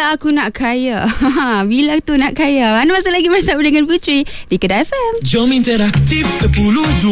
Bila aku nak kaya? Bila tu nak kaya? Anda masih lagi bersama dengan Puteri di Kedah FM. Jom interaktif 10-2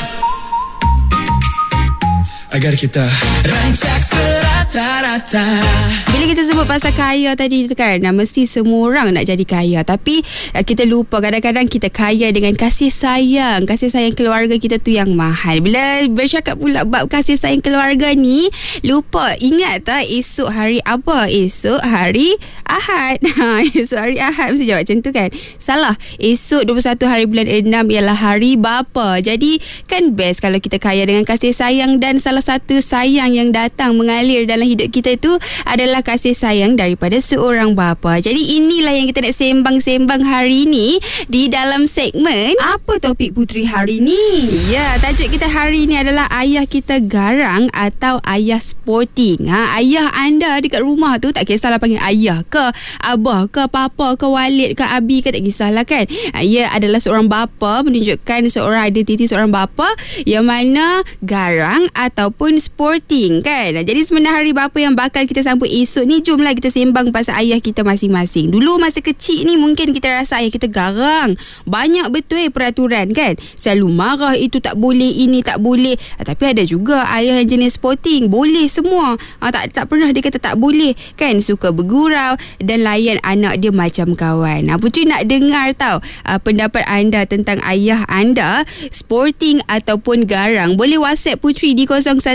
agar kita rancak serata-rata. Bila kita sebut pasal kaya tadi tu kan, mesti semua orang nak jadi kaya. Tapi kita lupa kadang-kadang kita kaya dengan kasih sayang. Kasih sayang keluarga kita tu yang mahal. Bila bercakap pula bab kasih sayang keluarga ni, lupa ingat tak esok hari apa? Esok hari Ahad. Esok hari Ahad mesti jawab macam tu kan. Salah. Esok 21 hari bulan 6 ialah hari bapa. Jadi kan best kalau kita kaya dengan kasih sayang, dan salah satu sayang yang datang mengalir dalam hidup kita itu adalah kasih sayang daripada seorang bapa. Jadi inilah yang kita nak sembang-sembang hari ni di dalam segmen Apa Topik Puteri hari ni. Ya, tajuk kita hari ni adalah ayah kita garang atau ayah sporting. Ayah anda dekat rumah tu tak kisahlah panggil ayah ke, abah ke, papa ke, walid ke, abi ke, tak kisahlah kan. Ia adalah seorang bapa, menunjukkan seorang identiti seorang bapa yang mana garang ataupun sporting kan. Jadi sebenarnya hari bapa yang bakal kita sambut esok ni, jomlah kita sembang pasal ayah kita masing-masing. Dulu masa kecil ni mungkin kita rasa ayah kita garang, banyak betul peraturan kan, selalu marah, itu tak boleh, ini tak boleh. Tapi ada juga ayah yang jenis sporting, boleh semua. Tak pernah dia kata tak boleh kan, suka bergurau dan layan anak dia macam kawan. Puteri nak dengar tahu pendapat anda tentang ayah anda sporting ataupun garang. Boleh WhatsApp Puteri di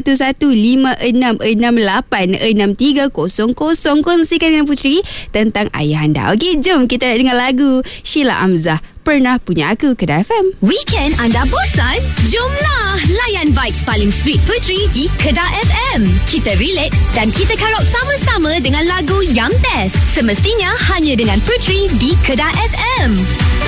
011566863000. Kongsikan dengan Puteri tentang ayah anda. Okey, jom kita nak dengar lagu Sheila Amzah, Pernah Punya Aku, Kedah FM. Weekend anda bosan? Jomlah layan vibes paling sweet Puteri di Kedah FM. Kita relax dan kita karaoke sama-sama dengan lagu yang best. Semestinya hanya dengan Puteri di Kedah FM.